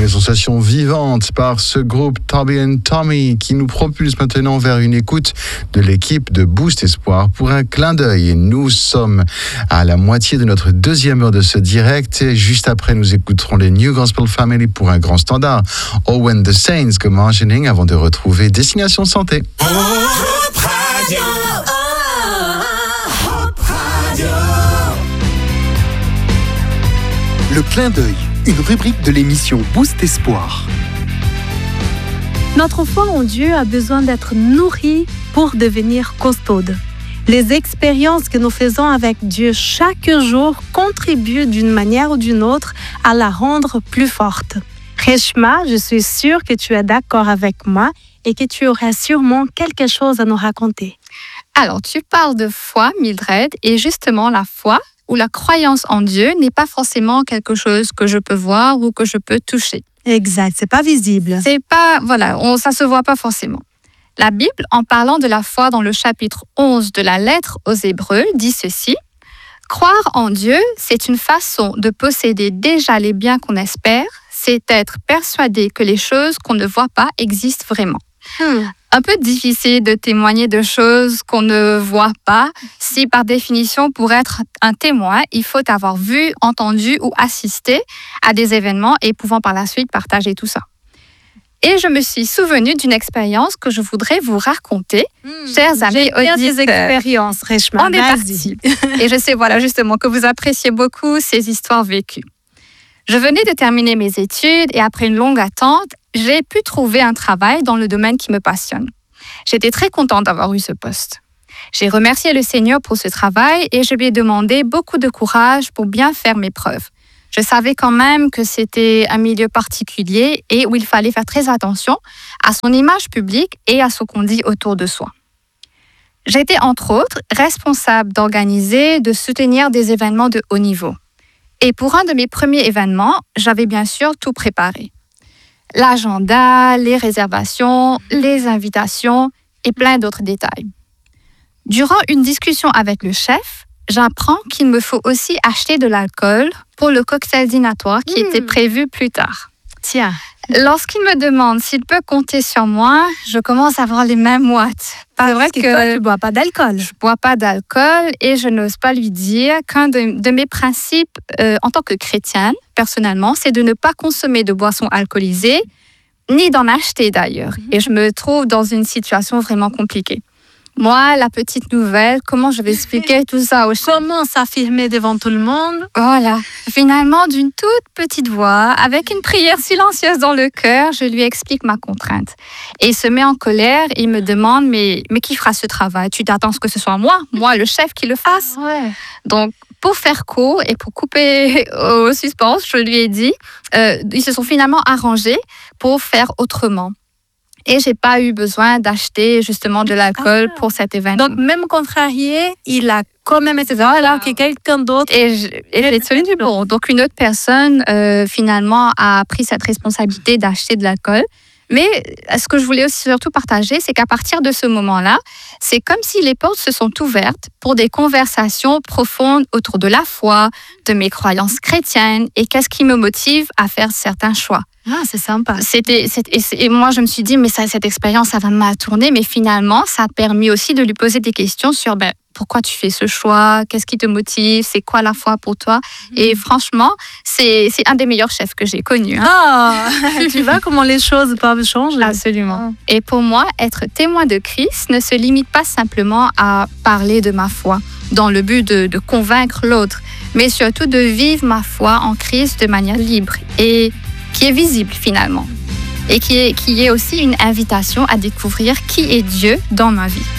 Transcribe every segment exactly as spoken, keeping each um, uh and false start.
des sensations vivantes par ce groupe Toby and Tommy qui nous propulse maintenant vers une écoute de l'équipe de Boost Espoir pour un clin d'œil. Et nous sommes à la moitié de notre deuxième heure de ce direct et juste après nous écouterons les New Gospel Family pour un grand standard. Oh When the Saints comme enchaîning avant de retrouver Destination Santé. Oh, Hope Radio. Oh, Hope Radio. Le clin d'œil, une rubrique de l'émission Boost Espoir. Notre foi en Dieu a besoin d'être nourrie pour devenir costaude. Les expériences que nous faisons avec Dieu chaque jour contribuent d'une manière ou d'une autre à la rendre plus forte. Reshma, je suis sûre que tu es d'accord avec moi et que tu auras sûrement quelque chose à nous raconter. Alors, tu parles de foi, Mildred, et justement, la foi ou la croyance en Dieu n'est pas forcément quelque chose que je peux voir ou que je peux toucher. Exact, c'est pas visible. C'est pas, voilà, on, ça se voit pas forcément. La Bible, en parlant de la foi dans le chapitre onze de la lettre aux Hébreux, dit ceci. Croire en Dieu, c'est une façon de posséder déjà les biens qu'on espère, c'est être persuadé que les choses qu'on ne voit pas existent vraiment. Hmm. Un peu difficile de témoigner de choses qu'on ne voit pas. Si par définition, pour être un témoin, il faut avoir vu, entendu ou assisté à des événements et pouvant par la suite partager tout ça. Et je me suis souvenue d'une expérience que je voudrais vous raconter, mmh, chers amis auditeurs. Des expériences, Reshma. On est parti. Et je sais, voilà, justement, que vous appréciez beaucoup ces histoires vécues. Je venais de terminer mes études et après une longue attente, j'ai pu trouver un travail dans le domaine qui me passionne. J'étais très contente d'avoir eu ce poste. J'ai remercié le Seigneur pour ce travail et je lui ai demandé beaucoup de courage pour bien faire mes preuves. Je savais quand même que c'était un milieu particulier et où il fallait faire très attention à son image publique et à ce qu'on dit autour de soi. J'étais entre autres responsable d'organiser, de soutenir des événements de haut niveau. Et pour un de mes premiers événements, j'avais bien sûr tout préparé. L'agenda, les réservations, les invitations et plein d'autres détails. Durant une discussion avec le chef, j'apprends qu'il me faut aussi acheter de l'alcool pour le cocktail dînatoire qui mmh. était prévu plus tard. Tiens. Lorsqu'il me demande s'il peut compter sur moi, je commence à avoir les mêmes moites. C'est vrai que, que toi, tu ne bois pas d'alcool. Je ne bois pas d'alcool et je n'ose pas lui dire qu'un de, de mes principes euh, en tant que chrétienne, personnellement, c'est de ne pas consommer de boissons alcoolisées, ni d'en acheter d'ailleurs. Mmh. Et je me trouve dans une situation vraiment compliquée. Moi, la petite nouvelle, comment je vais expliquer tout ça au chef? Comment s'affirmer devant tout le monde? Voilà. Finalement, d'une toute petite voix, avec une prière silencieuse dans le cœur, je lui explique ma contrainte. Et il se met en colère et il me demande, mais, mais qui fera ce travail? Tu t'attends que ce soit moi, moi le chef qui le fasse? Ouais. Donc, pour faire court et pour couper au suspense, je lui ai dit, euh, ils se sont finalement arrangés pour faire autrement. Et je n'ai pas eu besoin d'acheter justement de l'alcool ah. pour cet événement. Donc, même contrarié, il a quand même été là, alors que quelqu'un d'autre... Et j'ai tenu bon. Donc, une autre personne, euh, finalement, a pris cette responsabilité d'acheter de l'alcool. Mais ce que je voulais aussi surtout partager, c'est qu'à partir de ce moment-là, c'est comme si les portes se sont ouvertes pour des conversations profondes autour de la foi, de mes croyances chrétiennes et qu'est-ce qui me motive à faire certains choix. Ah, c'est sympa. C'était, c'était, et, et moi, je me suis dit, mais ça, cette expérience, ça va mal tourner. Mais finalement, ça a permis aussi de lui poser des questions sur ben, pourquoi tu fais ce choix, qu'est-ce qui te motive, c'est quoi la foi pour toi. Mmh. Et franchement, c'est, c'est un des meilleurs chefs que j'ai connus. Hein. Ah, tu vois comment les choses peuvent changer. Absolument. Ah. Et pour moi, être témoin de Christ ne se limite pas simplement à parler de ma foi dans le but de, de convaincre l'autre, mais surtout de vivre ma foi en Christ de manière libre et qui est visible finalement, et qui est, qui est aussi une invitation à découvrir qui est Dieu dans ma vie.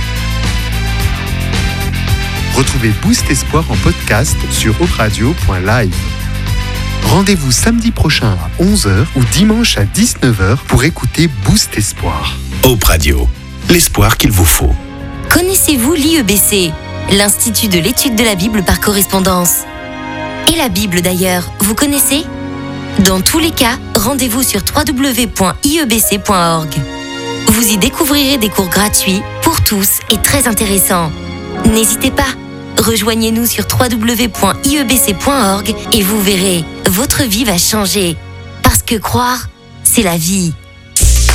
Retrouvez Boost Espoir en podcast sur hope radio point live. Rendez-vous samedi prochain à onze heures ou dimanche à dix-neuf heures pour écouter Boost Espoir. Hope Radio, l'espoir qu'il vous faut. Connaissez-vous l'I E B C, l'Institut de l'étude de la Bible par correspondance? Et la Bible d'ailleurs, vous connaissez? Dans tous les cas, rendez-vous sur w w w point i e b c point org. Vous y découvrirez des cours gratuits pour tous et très intéressants. N'hésitez pas, rejoignez-nous sur w w w point i e b c point org et vous verrez, votre vie va changer. Parce que croire, c'est la vie.